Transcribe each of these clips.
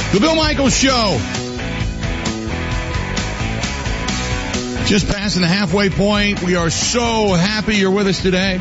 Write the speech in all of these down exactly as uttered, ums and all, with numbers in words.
The Bill Michaels Show. Just passing the halfway point. We are so happy you're with us today.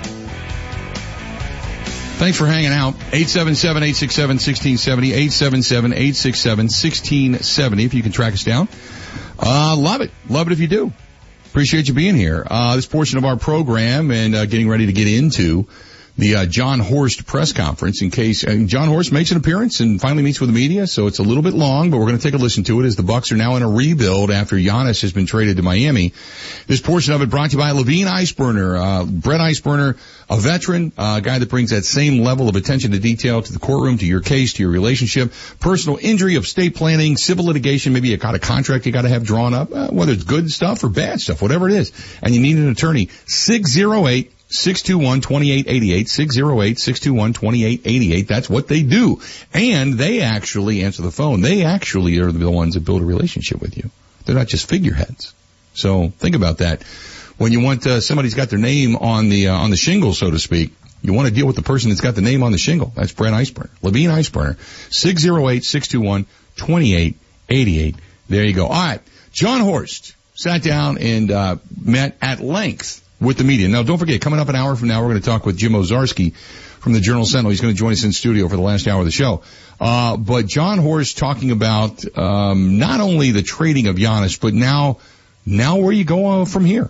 Thanks for hanging out. eight seven seven, eight six seven, one six seven zero. eight seven seven, eight six seven, one six seven zero if you can track us down. Uh, love it. Love it if you do. Appreciate you being here. Uh, this portion of our program and uh, getting ready to get into the uh, Jon Horst press conference in case uh, Jon Horst makes an appearance and finally meets with the media, so it's a little bit long, but we're going to take a listen to it as the Bucks are now in a rebuild after Giannis has been traded to Miami. This portion of it brought to you by Levine Iceburner. Uh, Brett Iceburner, a veteran, uh, a guy that brings that same level of attention to detail to the courtroom, to your case, to your relationship, personal injury, estate planning, civil litigation, maybe you got a contract you got to have drawn up, uh, whether it's good stuff or bad stuff, whatever it is, and you need an attorney. six oh eight, six two one, two eight eight eight, six oh eight, six two one, two eight eight eight. That's what they do. And they actually answer the phone. They actually are the ones that build a relationship with you. They're not just figureheads. So think about that. When you want uh, somebody's got their name on the uh, on the shingle, so to speak, you want to deal with the person that's got the name on the shingle. That's Brett Iceburner. Levine Iceburner. six oh eight, six two one, two eight eight eight. There you go. All right. Jon Horst sat down and uh met at length with the media. Now, don't forget, coming up an hour from now, we're going to talk with Jim Owczarski from the Journal-Sentinel. He's going to join us in studio for the last hour of the show. Uh, but Jon Horst talking about, um, not only the trading of Giannis, but now, now where you go uh, from here.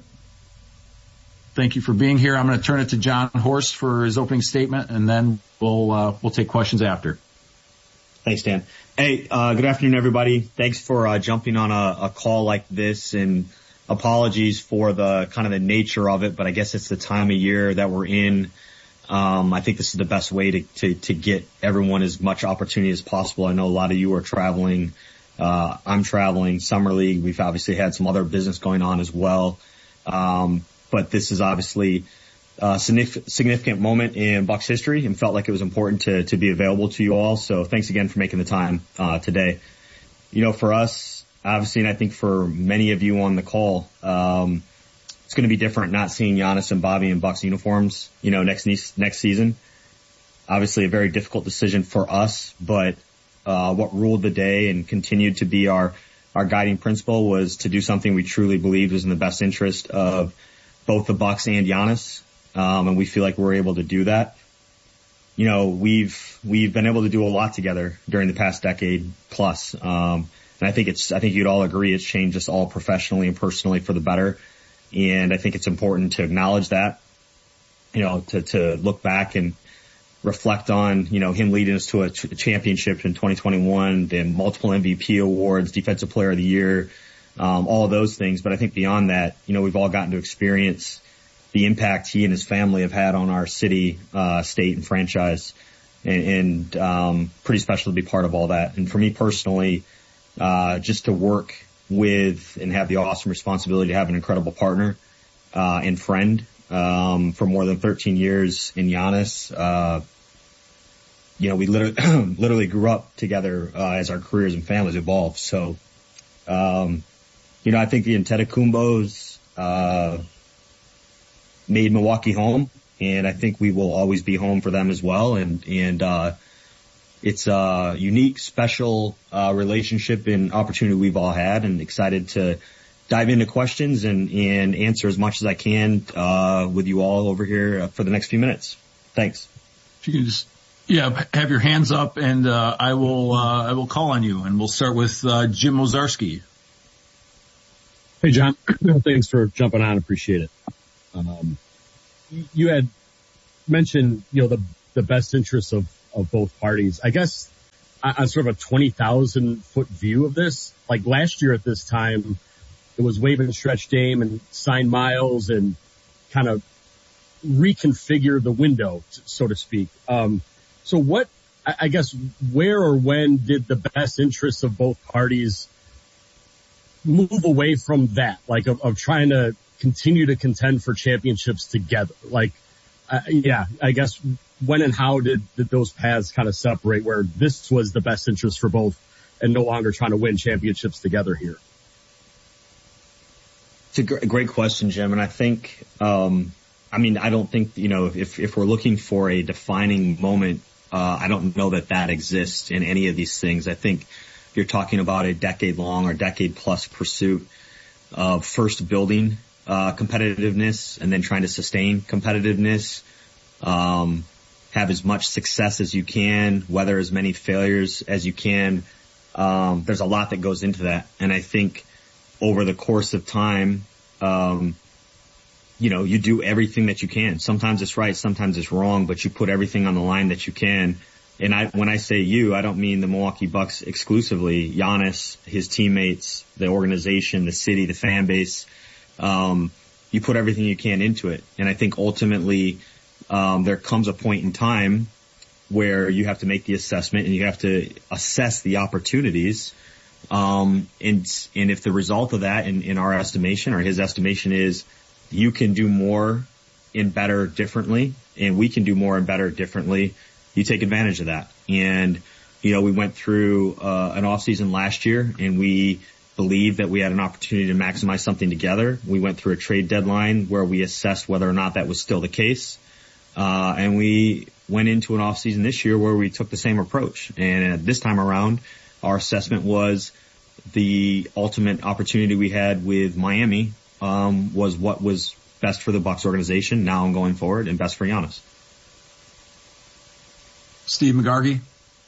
Thank you for being here. I'm going to turn it to Jon Horst for his opening statement, and then we'll, uh, we'll take questions after. Thanks, Dan. Hey, uh, good afternoon, everybody. Thanks for, uh, jumping on a, a call like this, and apologies for the kind of the nature of it, but I guess it's the time of year that we're in. Um, I think this is the best way to, to, to get everyone as much opportunity as possible. I know a lot of you are traveling. Uh, I'm traveling summer league. We've obviously had some other business going on as well. Um, but this is obviously a significant moment in Bucks history and felt like it was important to, to be available to you all. So thanks again for making the time, uh, today. You know, for us, obviously, and I think for many of you on the call, um, it's going to be different not seeing Giannis and Bobby in Bucks uniforms, you know, next next season. Obviously, a very difficult decision for us, but uh what ruled the day and continued to be our our guiding principle was to do something we truly believed was in the best interest of both the Bucks and Giannis, um, and we feel like we're able to do that. You know, we've we've been able to do a lot together during the past decade plus. Um, And I think it's, I think you'd all agree it's changed us all professionally and personally for the better. And I think it's important to acknowledge that, you know, to, to look back and reflect on, you know, him leading us to a ch- championship in twenty twenty-one, then multiple M V P awards, Defensive Player of the Year, um, all of those things. But I think beyond that, you know, we've all gotten to experience the impact he and his family have had on our city, uh, state and franchise. And, and um, pretty special to be part of all that. And for me personally, Uh, just to work with and have the awesome responsibility to have an incredible partner, uh, and friend, um, for more than thirteen years in Giannis. Uh, you know, we literally, literally grew up together, uh, as our careers and families evolved. So, um, you know, I think the Antetokounmpos, uh, made Milwaukee home, and I think we will always be home for them as well. And, and, uh, It's a unique, special uh relationship and opportunity we've all had, and excited to dive into questions and, and answer as much as I can uh with you all over here for the next few minutes. Thanks. If you can just, yeah, have your hands up, and uh I will uh I will call on you, and we'll start with uh Jim Owczarski. Hey, John. Thanks for jumping on. Appreciate it. Um, you had mentioned, you know, the the best interests of of both parties. I guess on sort of a twenty thousand foot view of this, like last year at this time, it was wave and stretch Dame and sign Miles and kind of reconfigure the window, so to speak. Um, so what, I guess, where or when did the best interests of both parties move away from that, like of, of trying to continue to contend for championships together? Like, uh, yeah, I guess when and how did, did those paths kind of separate, where this was the best interest for both and no longer trying to win championships together here? It's a gr- great question, Jim. And I think, um, I mean, I don't think, you know, if, if we're looking for a defining moment, uh, I don't know that that exists in any of these things. I think, you're talking about a decade long or decade plus pursuit of first building uh, competitiveness and then trying to sustain competitiveness, um, have as much success as you can, weather as many failures as you can. Um, there's a lot that goes into that. And I think over the course of time, um, you know, you do everything that you can. Sometimes it's right, sometimes it's wrong, but you put everything on the line that you can. And I, when I say you, I don't mean the Milwaukee Bucks exclusively. Giannis, his teammates, the organization, the city, the fan base. Um, you put everything you can into it. And I think ultimately, um, there comes a point in time where you have to make the assessment and you have to assess the opportunities. Um, and, and if the result of that in, in our estimation or his estimation is you can do more and better differently and we can do more and better differently, you take advantage of that. And, you know, we went through, uh, an off season last year and we believed that we had an opportunity to maximize something together. We went through a trade deadline where we assessed whether or not that was still the case. Uh, and we went into an off season this year where we took the same approach. And uh, this time around, our assessment was the ultimate opportunity we had with Miami, um, was what was best for the Bucks organization now and going forward and best for Giannis. Steve McGargy.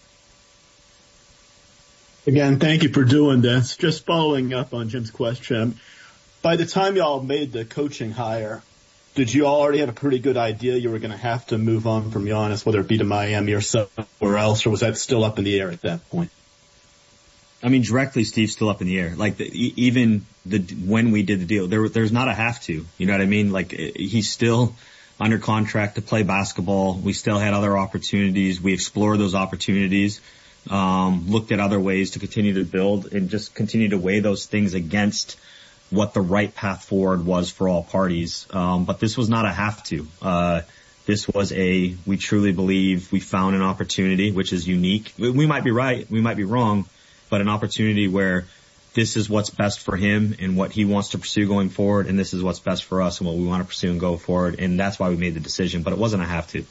Again, thank you for doing this. Just following up on Jim's question. By the time y'all made the coaching hire, did you all already have a pretty good idea you were going to have to move on from Giannis, whether it be to Miami or somewhere else, or was that still up in the air at that point? I mean, directly, Steve's still up in the air. Like the, even the when we did the deal, there there's not a have to. You know what I mean? Like he's still under contract to play basketball. We still had other opportunities. We explored those opportunities, um, looked at other ways to continue to build and just continue to weigh those things against what the right path forward was for all parties. Um, but this was not a have to. Uh, this was a, we truly believe we found an opportunity, which is unique. We, we might be right. We might be wrong, but an opportunity where this is what's best for him and what he wants to pursue going forward. And this is what's best for us and what we want to pursue and go forward. And that's why we made the decision, but it wasn't a have to.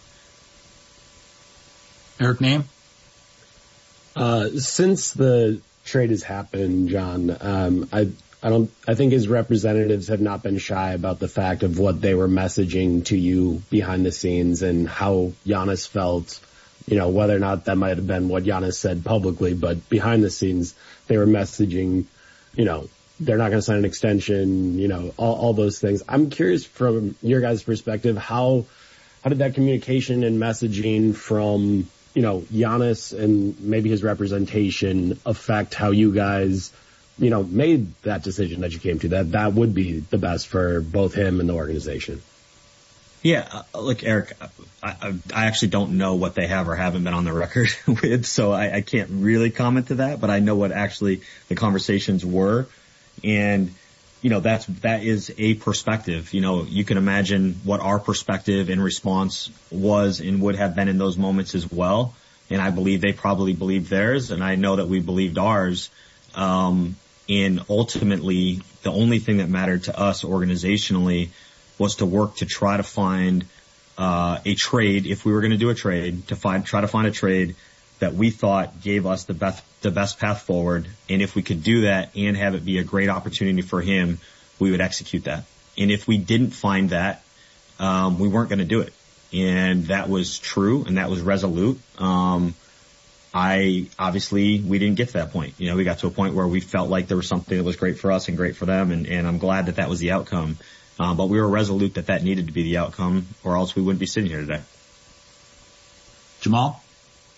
Eric Nehm? Uh, since the trade has happened, John, um, I, I don't, I think his representatives have not been shy about the fact of what they were messaging to you behind the scenes and how Giannis felt, you know, whether or not that might have been what Giannis said publicly, but behind the scenes, they were messaging, you know, they're not going to sign an extension, you know, all, all those things. I'm curious from your guys' perspective, how, how did that communication and messaging from, you know, Giannis and maybe his representation affect how you guys, you know, made that decision that you came to, that that would be the best for both him and the organization? Yeah, uh, look, Eric, I, I, I actually don't know what they have or haven't been on the record with, so I, I can't really comment to that, but I know what actually the conversations were. And, you know, that's, that is a perspective. You know, you can imagine what our perspective and response was and would have been in those moments as well. And I believe they probably believed theirs, and I know that we believed ours. Um, and ultimately, the only thing that mattered to us organizationally was to work to try to find uh a trade, if we were going to do a trade, to find try to find a trade that we thought gave us the best the best path forward. And if we could do that and have it be a great opportunity for him, we would execute that. And if we didn't find that, um we weren't going to do it. And that was true and that was resolute. Um I obviously we didn't get to that point. You know, we got to a point where we felt like there was something that was great for us and great for them, and, and I'm glad that that was the outcome. Um, but we were resolute that that needed to be the outcome, or else we wouldn't be sitting here today. Jamal?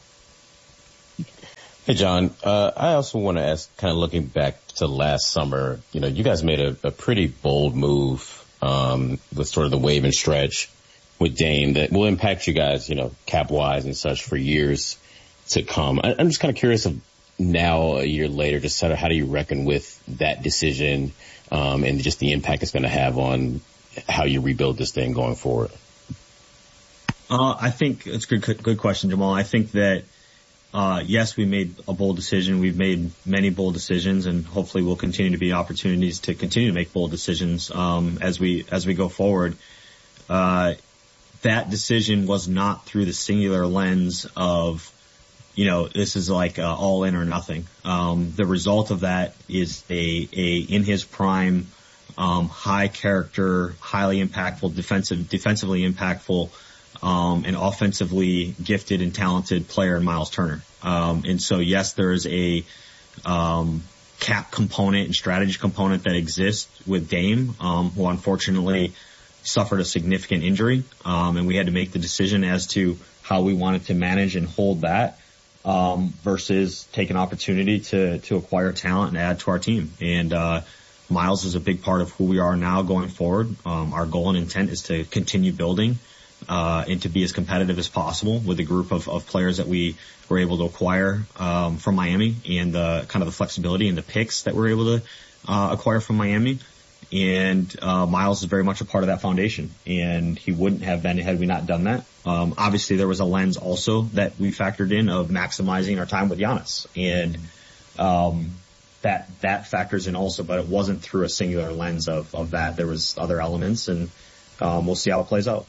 Hey, John. Uh, I also want to ask, kind of looking back to last summer, you know, you guys made a, a pretty bold move um, with sort of the wave and stretch with Dame that will impact you guys, you know, cap-wise and such for years to come. I, I'm just kind of curious of now, a year later, just sort of how do you reckon with that decision um, and just the impact it's going to have on how you rebuild this thing going forward? Uh, I think it's a good, good question, Jamal. I think that, uh, yes, we made a bold decision. We've made many bold decisions, and hopefully we'll continue to be opportunities to continue to make bold decisions, um, as we, as we go forward. Uh, that decision was not through the singular lens of you know, this is like uh, all in or nothing. Um, the result of that is a, a in his prime, um, high character, highly impactful, defensive, defensively impactful, um, and offensively gifted and talented player in Miles Turner. Um, and so yes, there is a um, cap component and strategy component that exists with Dame, um, who unfortunately suffered a significant injury, um, and we had to make the decision as to how we wanted to manage and hold that, um, versus take an opportunity to, to acquire talent and add to our team. And, uh, Miles is a big part of who we are now going forward. Um, our goal and intent is to continue building, uh, and to be as competitive as possible with a group of, of players that we were able to acquire, um, from Miami, and the kind of the flexibility and the picks that we're able to, uh, acquire from Miami. And, uh, Miles is very much a part of that foundation, and he wouldn't have been had we not done that. Um, obviously there was a lens also that we factored in of maximizing our time with Giannis, and, um, that, that factors in also, but it wasn't through a singular lens of, of that. There was other elements, and, um, we'll see how it plays out.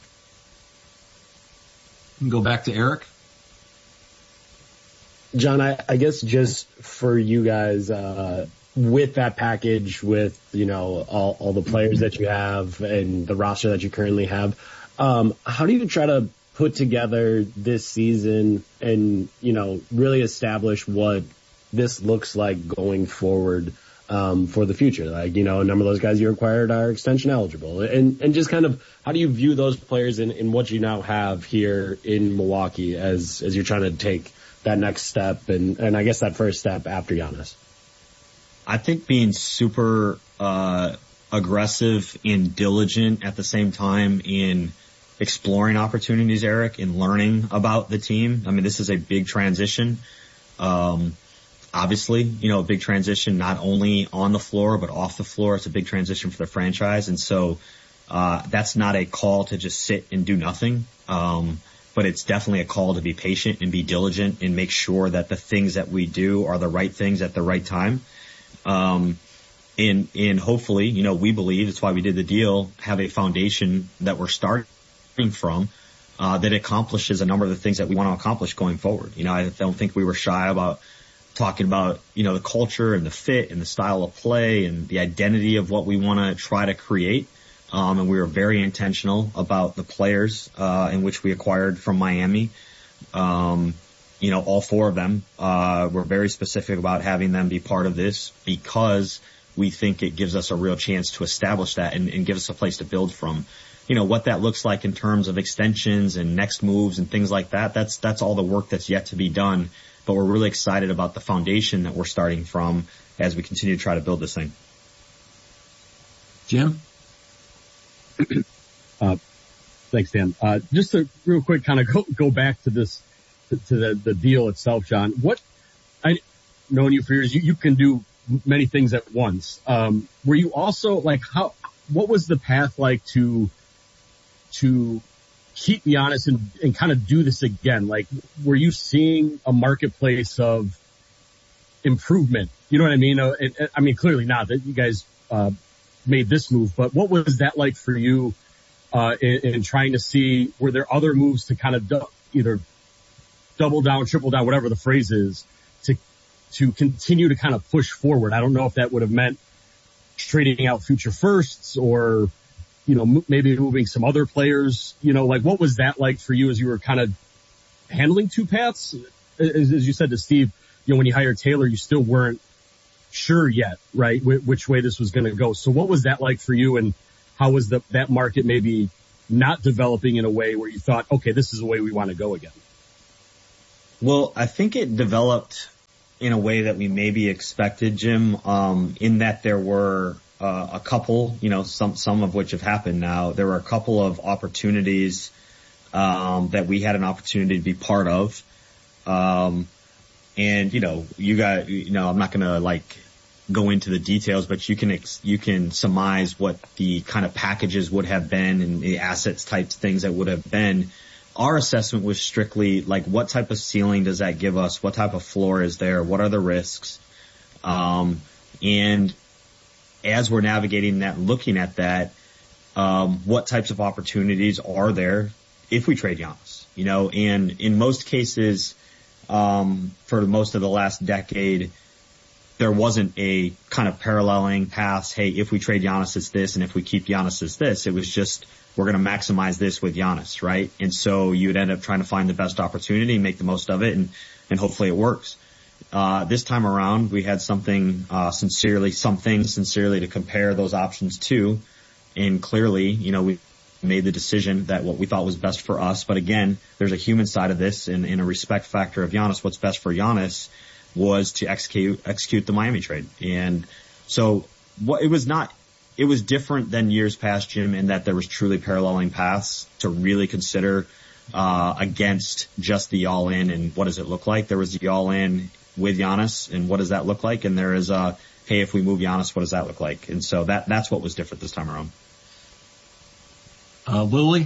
Go back to Eric. John, I, I guess just for you guys, uh, with that package, with, you know, all, all the players that you have and the roster that you currently have, um, how do you try to put together this season and, you know, really establish what this looks like going forward, um, for the future? Like, you know, a number of those guys you acquired are extension eligible, and, and just kind of how do you view those players in, in what you now have here in Milwaukee as, as you're trying to take that next step and, and I guess that first step after Giannis? I think being super, uh, aggressive and diligent at the same time in exploring opportunities, Eric, and learning about the team. I mean, this is a big transition. Um, obviously, you know, a big transition not only on the floor, but off the floor. It's a big transition for the franchise. And so, uh, that's not a call to just sit and do nothing. Um, but it's definitely a call to be patient and be diligent and make sure that the things that we do are the right things at the right time. Um, and, and hopefully, you know, we believe, it's why we did the deal, have a foundation that we're starting from, uh, that accomplishes a number of the things that we want to accomplish going forward. You know, I don't think we were shy about talking about, you know, the culture and the fit and the style of play and the identity of what we want to try to create. Um, and we were very intentional about the players, uh, in which we acquired from Miami. Um, You know, all four of them, uh, we're very specific about having them be part of this because we think it gives us a real chance to establish that and, and give us a place to build from. You know, what that looks like in terms of extensions and next moves and things like that, that's, that's all the work that's yet to be done. But we're really excited about the foundation that we're starting from as we continue to try to build this thing. Jim? uh, thanks, Dan. Uh, just to real quick kind of go, go back to this, to the, the deal itself, John. What, I, knowing you for years, you, you can do many things at once. Um, were you also like, how, what was the path like to, to keep Giannis and, and kind of do this again? Like, were you seeing a marketplace of improvement? You know what I mean? Uh, it, it, I mean, clearly not that you guys, uh, made this move, but what was that like for you, uh, in, in trying to see, were there other moves to kind of do, either double down, triple down, whatever the phrase is, to, to continue to kind of push forward? I don't know if that would have meant trading out future firsts or, you know, m- maybe moving some other players, you know, like what was that like for you as you were kind of handling two paths? As, as you said to Steve, you know, when you hired Taylor, you still weren't sure yet, right? Wh- which way this was going to go. So what was that like for you, and how was the, that market maybe not developing in a way where you thought, okay, this is the way we want to go again? Well, I think it developed in a way that we maybe expected, Jim, um, in that there were uh, a couple, you know, some some of which have happened now. There were a couple of opportunities um, that we had an opportunity to be part of. Um, and, you know, you got, you know, I'm not going to like go into the details, but you can, ex- you can surmise what the kind of packages would have been and the assets types things that would have been. Our assessment was strictly like, what type of ceiling does that give us? What type of floor is there? What are the risks? Um, and as we're navigating that, looking at that, um, what types of opportunities are there if we trade Giannis? You know, and in most cases, um, for most of the last decade, there wasn't a kind of paralleling paths. Hey, if we trade Giannis, it's this, and if we keep Giannis, it's this. It was just, we're going to maximize this with Giannis, right? And so you would end up trying to find the best opportunity, make the most of it, and, and hopefully it works. Uh, this time around, we had something, uh, sincerely, something sincerely to compare those options to. And clearly, you know, we made the decision that what we thought was best for us. But again, there's a human side of this, and in a respect factor of Giannis, what's best for Giannis was to execute, execute the Miami trade. And so what it was not, it was different than years past, Jim, in that there was truly paralleling paths to really consider, uh, against just the all in and what does it look like. There was the all in with Giannis and what does that look like? And there is uh hey, if we move Giannis, what does that look like? And so that that's what was different this time around. Uh, Lily?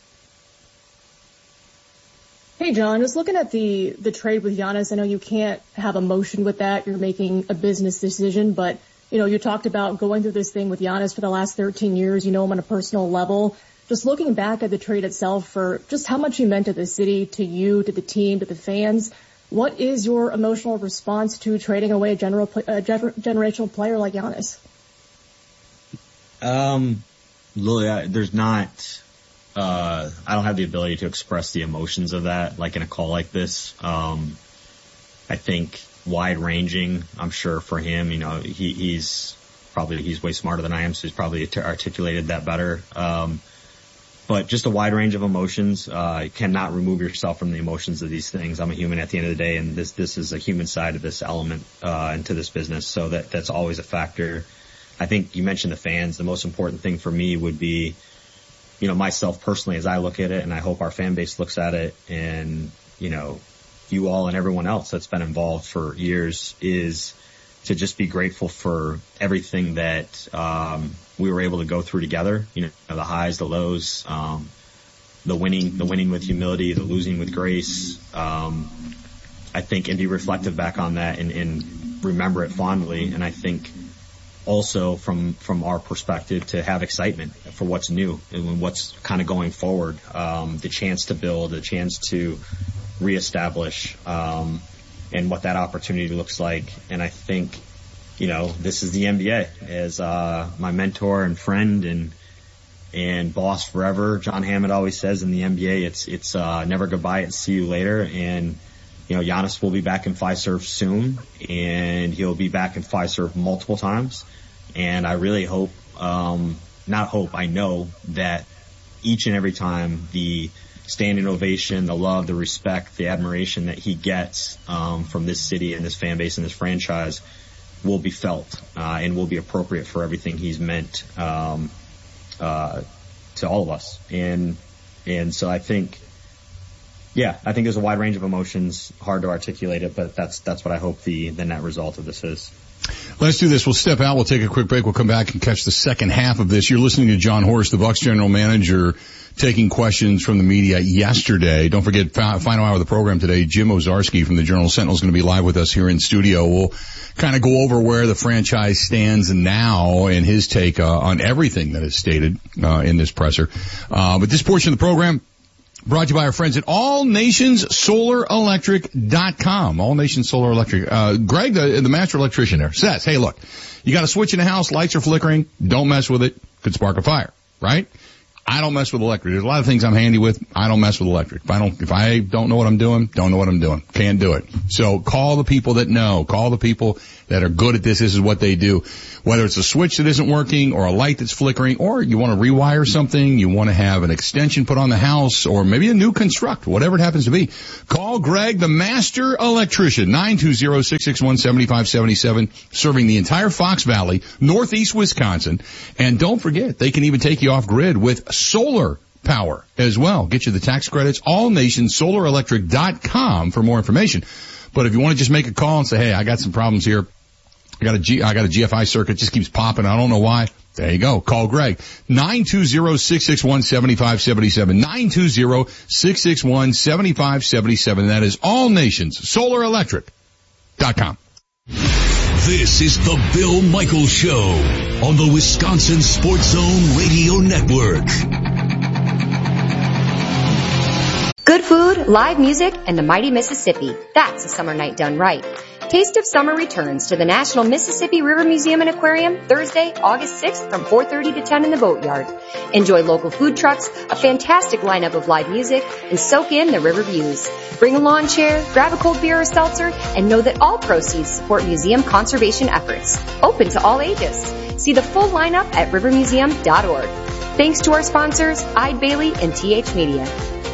Hey, John, just looking at the, the trade with Giannis, I know you can't have emotion with that. You're making a business decision, but, you know, you talked about going through this thing with Giannis for the last thirteen years. You know him on a personal level. Just looking back at the trade itself for just how much he meant to the city, to you, to the team, to the fans, what is your emotional response to trading away a general, a gener- generational player like Giannis? Um, Lily, I, there's not, uh, I don't have the ability to express the emotions of that, like in a call like this. Um, I think wide ranging, I'm sure for him, you know, he, he's probably, he's way smarter than I am, so he's probably articulated that better. Um, But just a wide range of emotions. Uh, you cannot remove yourself from the emotions of these things. I'm a human at the end of the day, and this this is a human side of this element uh, into this business. So that that's always a factor. I think you mentioned the fans. The most important thing for me would be, you know, myself personally as I look at it, and I hope our fan base looks at it, and you know, you all and everyone else that's been involved for years is to just be grateful for everything that um we were able to go through together, you know, the highs, the lows, um, the winning, the winning with humility, the losing with grace. Um, I think, and be reflective back on that and, and remember it fondly. And I think also from, from our perspective to have excitement for what's new and what's kind of going forward, um, the chance to build, the chance to reestablish, um, and what that opportunity looks like. And I think, you know, this is the N B A. As uh my mentor and friend and and boss forever, John Hammond always says in the N B A, it's it's uh never goodbye, it's see you later. And you know, Giannis will be back in Fiserv soon, and he'll be back in Fiserv multiple times. And I really hope, um not hope, I know that each and every time the standing ovation, the love, the respect, the admiration that he gets um from this city and this fan base and this franchise will be felt, uh, and will be appropriate for everything he's meant, um, uh, to all of us. And, and so I think, yeah, I think there's a wide range of emotions, hard to articulate it, but that's, that's what I hope the, the net result of this is. Let's do this. We'll step out. We'll take a quick break. We'll come back and catch the second half of this. You're listening to John Horst, the Bucs general manager, taking questions from the media yesterday. Don't forget, final hour of the program today, Jim Owczarski from the Journal Sentinel is going to be live with us here in studio. We'll kind of go over where the franchise stands now and his take uh, on everything that is stated uh, in this presser. Uh, but this portion of the program brought to you by our friends at all nations solar electric dot com. All Nations Solar Electric. Uh, Greg, the, the master electrician there, says, hey, look, you got a switch in the house, lights are flickering, don't mess with it, could spark a fire, right? I don't mess with electric. There's a lot of things I'm handy with. I don't mess with electric. If I don't, if I don't know what I'm doing, don't know what I'm doing. Can't do it. So call the people that know. Call the people that are good at this. This is what they do. Whether it's a switch that isn't working or a light that's flickering, or you want to rewire something, you want to have an extension put on the house, or maybe a new construct, whatever it happens to be. Call Greg, the master electrician, nine two zero, six six one, seven five seven seven, serving the entire Fox Valley, northeast Wisconsin. And don't forget, they can even take you off grid with solar power as well. Get you the tax credits. all nations solar electric dot com for more information. But if you want to just make a call and say, hey, I got some problems here. I got a G, I got a G F I circuit, just keeps popping. I don't know why. There you go. Call Greg. nine two zero, six six one, seven five seven seven. nine two zero, six six one, seven five seven seven. That is all nations solar electric dot com. This is the Bill Michaels Show on the Wisconsin Sports Zone Radio Network. Good food, live music, and the mighty Mississippi. That's a summer night done right. Taste of Summer returns to the National Mississippi River Museum and Aquarium Thursday, August sixth from four thirty to ten in the Boatyard. Enjoy local food trucks, a fantastic lineup of live music, and soak in the river views. Bring a lawn chair, grab a cold beer or seltzer, and know that all proceeds support museum conservation efforts. Open to all ages. See the full lineup at river museum dot org. Thanks to our sponsors, Eide Bailey and T H Media.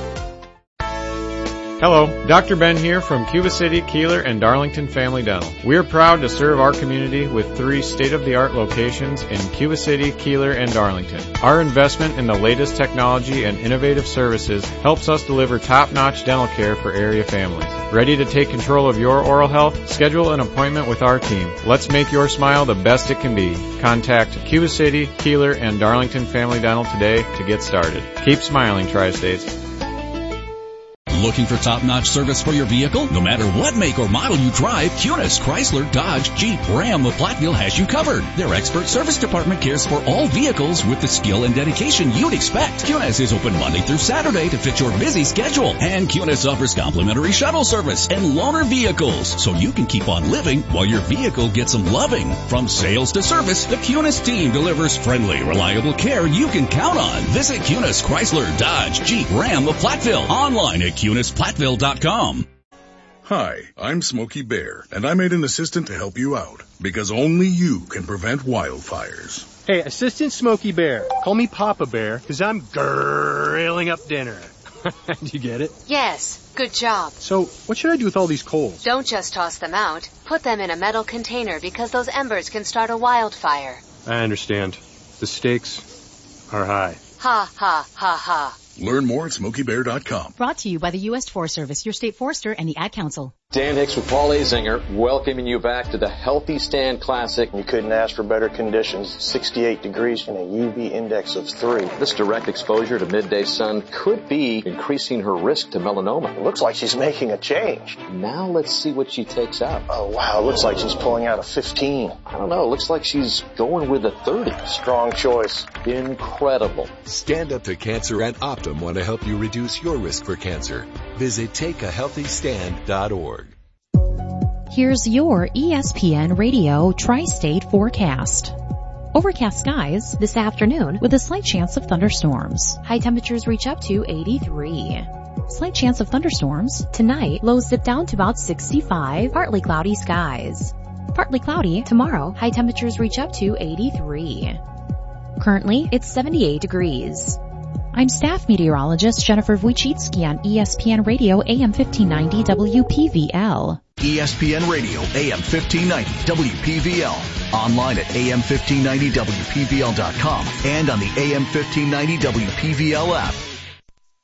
Hello, Doctor Ben here from Cuba City, Keeler, and Darlington Family Dental. We are proud to serve our community with three state-of-the-art locations in Cuba City, Keeler, and Darlington. Our investment in the latest technology and innovative services helps us deliver top-notch dental care for area families. Ready to take control of your oral health? Schedule an appointment with our team. Let's make your smile the best it can be. Contact Cuba City, Keeler, and Darlington Family Dental today to get started. Keep smiling, Tri-States. Looking for top-notch service for your vehicle? No matter what make or model you drive, Kunis, Chrysler, Dodge, Jeep, Ram of Platteville has you covered. Their expert service department cares for all vehicles with the skill and dedication you'd expect. Kunis is open Monday through Saturday to fit your busy schedule. And Kunis offers complimentary shuttle service and loaner vehicles, so you can keep on living while your vehicle gets some loving. From sales to service, the Kunis team delivers friendly, reliable care you can count on. Visit Kunis, Chrysler, Dodge, Jeep, Ram of Platteville. Online at Kunis Platteville dot com. Hi, I'm Smokey Bear, and I made an assistant to help you out, because only you can prevent wildfires. Hey, Assistant Smokey Bear, call me Papa Bear, because I'm grilling up dinner. Do you get it? Yes, good job. So, what should I do with all these coals? Don't just toss them out. Put them in a metal container, because those embers can start a wildfire. I understand. The stakes are high. Ha, ha, ha, ha. Learn more at Smokey Bear dot com. Brought to you by the U S Forest Service, your state forester, and the Ad Council. Dan Hicks with Paul Azinger, welcoming you back to the Healthy Stand Classic. You couldn't ask for better conditions. sixty-eight degrees and a U V index of three. This direct exposure to midday sun could be increasing her risk to melanoma. It looks like she's making a change. Now let's see what she takes out. Oh, wow. It looks like she's pulling out a fifteen. I don't know. It looks like she's going with a thirty. Strong choice. Incredible. Stand Up to Cancer and Optum want to help you reduce your risk for cancer. Visit take a healthy stand dot org. Here's your E S P N Radio Tri-State forecast. Overcast skies this afternoon with a slight chance of thunderstorms. High temperatures reach up to eighty-three. Slight chance of thunderstorms. Tonight, lows dip down to about sixty-five. Partly cloudy skies. Partly cloudy tomorrow. High temperatures reach up to eighty-three. Currently, it's seventy-eight degrees. I'm staff meteorologist Jennifer Wojcicki on E S P N Radio A M fifteen ninety W P V L. E S P N Radio A M fifteen ninety W P V L. Online at A M fifteen ninety W P V L dot com and on the A M fifteen ninety W P V L app.